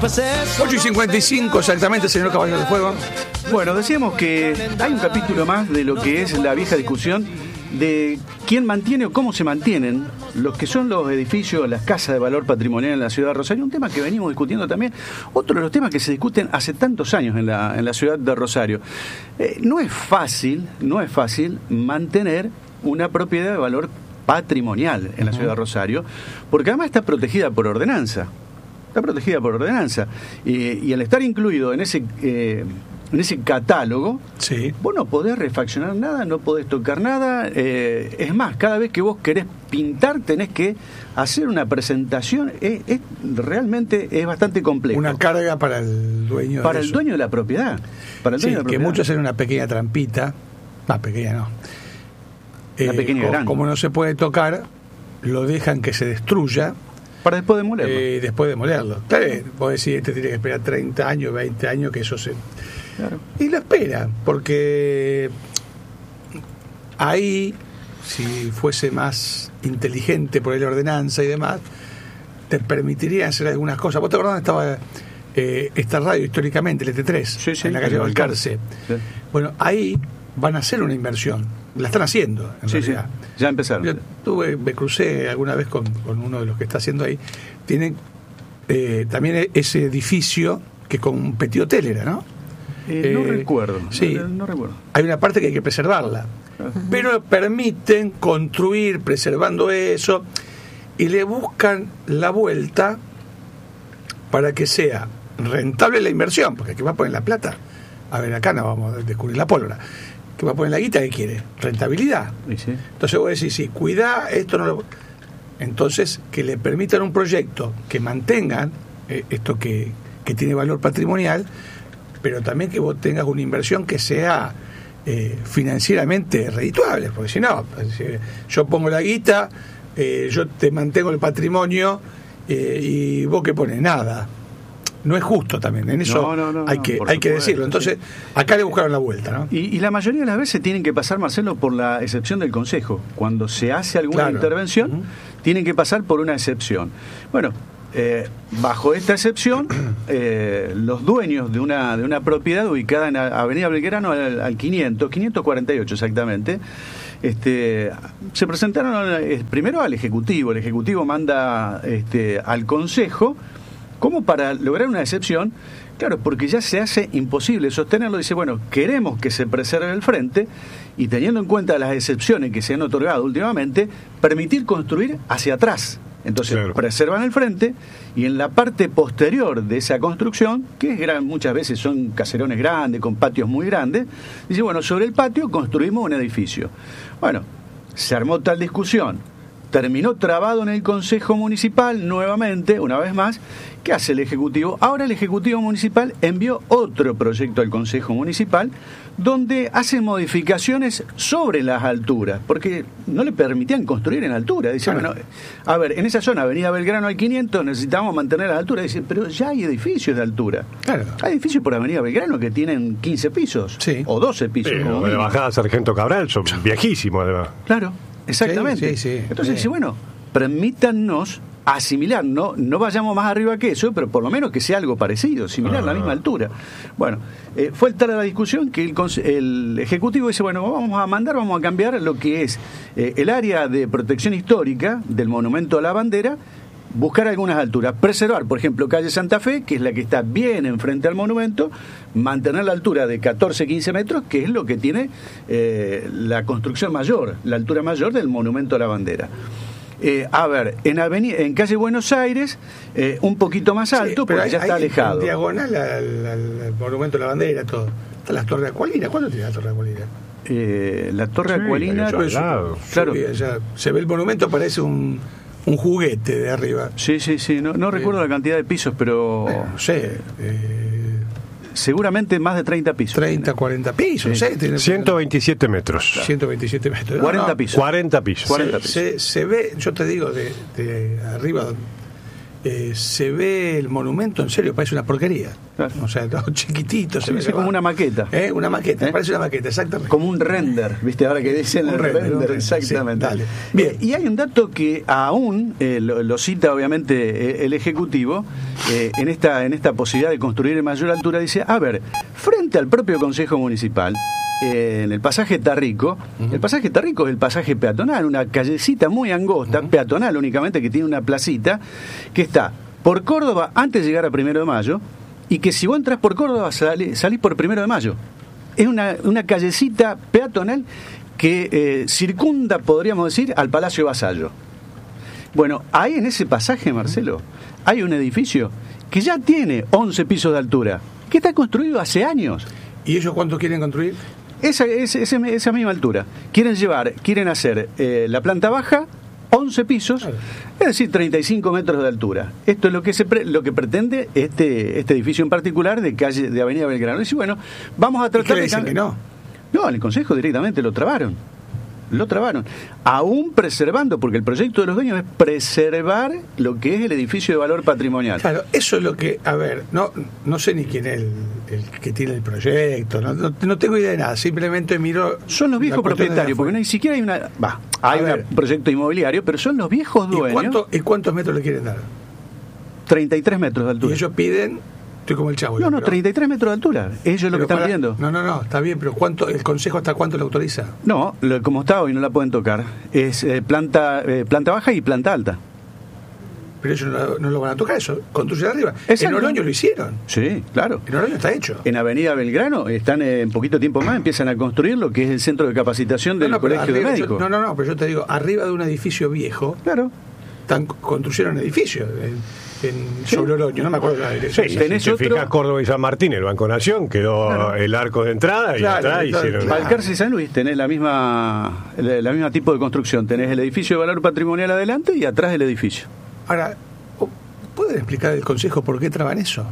8:55 exactamente, señor Caballero de Fuego. Bueno, decíamos que hay un capítulo más de lo que es la vieja discusión de quién mantiene o cómo se mantienen los que son los edificios, las casas de valor patrimonial en la ciudad de Rosario, un tema que venimos discutiendo también, otro de los temas que se discuten hace tantos años en la ciudad de Rosario. No es fácil mantener una propiedad de valor patrimonial en la ciudad de Rosario, porque además está protegida por ordenanza. Y al estar incluido en ese catálogo, sí, vos no podés refaccionar nada, no podés tocar nada. Es más, cada vez que vos querés pintar tenés que hacer una presentación. Realmente es bastante complejo. Una carga para el dueño de la propiedad. Que muchos hacen una pequeña trampita. No, pequeña no. Una pequeña grande. Como no se puede tocar, lo dejan que se destruya. Para después demolerlo. Después demolerlo. Claro, vos decís, tiene que esperar 30 años, 20 años que eso se... Claro. Y lo espera, porque ahí, si fuese más inteligente por la ordenanza y demás, te permitiría hacer algunas cosas. ¿Vos te acordás dónde estaba esta radio históricamente, el ET3? Sí, en la calle Balcarce. Sí. Bueno, ahí van a hacer una inversión. La están haciendo, en realidad. Sí, ya empezaron. Yo me crucé alguna vez con uno de los que está haciendo ahí. Tienen también ese edificio que competió Telera, ¿no? No recuerdo. Sí, no recuerdo. Hay una parte que hay que preservarla. Pero permiten construir preservando eso y le buscan la vuelta para que sea rentable la inversión, porque aquí va a poner la plata. A ver, acá no vamos a descubrir la pólvora. ¿Qué va a poner la guita? ¿Qué quiere? Rentabilidad. Sí. Entonces vos decís, sí, cuidá, esto no lo... Entonces, que le permitan un proyecto que mantengan esto que tiene valor patrimonial, pero también que vos tengas una inversión que sea financieramente redituable, porque si no, yo pongo la guita, yo te mantengo el patrimonio y vos que pones nada. No es justo también, en eso hay que decirlo. Entonces, acá le buscaron la vuelta, ¿no? Y la mayoría de las veces tienen que pasar, Marcelo, por la excepción del Consejo. Cuando se hace alguna intervención, tienen que pasar por una excepción. Bueno, bajo esta excepción, los dueños de una propiedad ubicada en Avenida Belgrano al 548 exactamente, se presentaron primero al Ejecutivo. El Ejecutivo manda al Consejo como para lograr una excepción, claro, porque ya se hace imposible sostenerlo. Dice, bueno, queremos que se preserve el frente y teniendo en cuenta las excepciones que se han otorgado últimamente, permitir construir hacia atrás. Entonces, preservan el frente y en la parte posterior de esa construcción, que es muchas veces son caserones grandes, con patios muy grandes, dice, bueno, sobre el patio construimos un edificio. Bueno, se armó tal discusión, terminó trabado en el Consejo Municipal nuevamente, una vez más. ¿Qué hace el Ejecutivo? Ahora el Ejecutivo Municipal envió otro proyecto al Consejo Municipal donde hacen modificaciones sobre las alturas, porque no le permitían construir en altura. Dice, bueno, a ver, en esa zona, Avenida Belgrano al 500, necesitamos mantener la altura. Dice, pero ya hay edificios de altura. Claro. Hay edificios por Avenida Belgrano que tienen 15 pisos, o 12 pisos. Pero de bajada Sargento Cabral son viejísimos, además. Claro, exactamente. Sí. Entonces dice, bueno, permítannos asimilar, no vayamos más arriba que eso, pero por lo menos que sea algo parecido, similar, a la misma altura. Bueno, fue tal la discusión que el Ejecutivo dice, bueno, vamos a cambiar lo que es el área de protección histórica del Monumento a la Bandera, buscar algunas alturas, preservar, por ejemplo, calle Santa Fe, que es la que está bien enfrente al monumento, mantener la altura de 14-15 metros, que es lo que tiene la construcción mayor, la altura mayor del Monumento a la Bandera. A ver, en calle Buenos Aires, un poquito más alto, porque ya está alejado. En diagonal al Monumento a la Bandera, todo. Está la Torre de Acualina. ¿Cuándo tiene la Torre de Acualina? La Torre de Acualina, claro. Se ve el monumento, parece un juguete de arriba. Sí. No recuerdo la cantidad de pisos, pero... no sé. Seguramente más de 30 pisos. 30, 40 pisos. Sí. 127 metros. Claro. 127 metros. 40 pisos. 40 pisos. Se ve, yo te digo, de arriba, se ve el monumento, en serio, parece una porquería. Claro. O sea, todo chiquitito. Se ve como una maqueta. Una maqueta, parece una maqueta, exactamente. Como un render, ¿viste? Ahora que dicen el render, exactamente. Sí, dale. Bien, y hay un dato que aún lo cita, obviamente, el Ejecutivo, en esta posibilidad de construir en mayor altura, dice, a ver, frente al propio Consejo Municipal, en el pasaje Tarrico, el pasaje Tarrico es el pasaje peatonal, una callecita muy angosta, peatonal únicamente, que tiene una placita, que está por Córdoba antes de llegar a 1 de Mayo, y que si vos entras por Córdoba salís por 1 de Mayo. Es una callecita peatonal que circunda, podríamos decir, al Palacio Vasallo. Bueno, ahí en ese pasaje, Marcelo, hay un edificio que ya tiene 11 pisos de altura, que está construido hace años. ¿Y ellos cuánto quieren construir? Esa misma altura. Quieren hacer la planta baja, 11 pisos, es decir, 35 metros de altura. Esto es lo que pretende este edificio en particular de Avenida Belgrano. Dice, bueno, vamos a tratar de... dicen que no? No, en el Consejo directamente lo trabaron, aún preservando, porque el proyecto de los dueños es preservar lo que es el edificio de valor patrimonial. Claro, eso es lo que, a ver, no sé ni quién es el que tiene el proyecto, no tengo idea de nada, simplemente miro... Son los viejos propietarios, porque ni siquiera hay un proyecto inmobiliario, pero son los viejos dueños. ¿Y cuántos metros le quieren dar? 33 metros de altura. Y ellos piden... Estoy como el chavo. No, 33 metros de altura. Ellos lo que están pidiendo. No, está bien, pero ¿el Consejo hasta cuánto lo autoriza? No, como está hoy no la pueden tocar. Es planta baja y planta alta. Pero ellos no lo van a tocar, eso construyen arriba. Exacto. En Oroño lo hicieron. Sí, claro. En Oroño está hecho. En Avenida Belgrano están en poquito tiempo más, empiezan a construir lo que es el centro de capacitación del Colegio de Médicos. Pero yo te digo, arriba de un edificio viejo, claro, construyeron edificios. Sobre Oroño, no me acuerdo la dirección. Sí, si te fijas, Córdoba y San Martín, el Banco Nación, quedó el arco de entrada y atrás hicieron... Balcarce y San Luis tenés la misma tipo de construcción, tenés el edificio de valor patrimonial adelante y atrás el edificio. Ahora, ¿pueden explicar el Consejo por qué traban eso?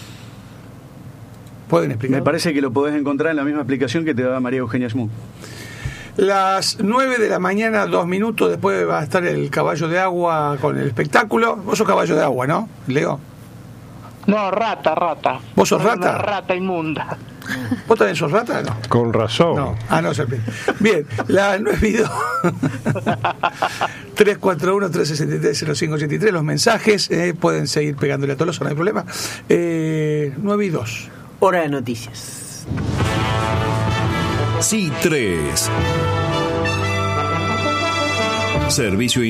¿Pueden explicar? Me parece que lo podés encontrar en la misma explicación que te da María Eugenia Schmuck. Las 9 de la mañana, 2 minutos, después va a estar el caballo de agua con el espectáculo. Vos sos caballo de agua, ¿no, Leo? No, rata. ¿Vos sos rata? Una rata inmunda. ¿Vos también sos rata? No. Con razón. No. No, serpiente. Bien, las 9 y 2. 341-363-0583, los mensajes, pueden seguir pegándole a Tolosa, no hay problema. 9 y 2. Hora de noticias. Sí, 3. Servicio